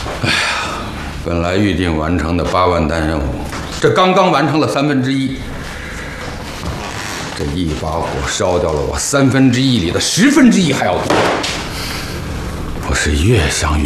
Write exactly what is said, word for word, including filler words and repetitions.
哎呀，本来预定完成的八万担任务，这刚刚完成了三分之一。这一把火烧掉了我三分之一里的十分之一还要多。我是越想越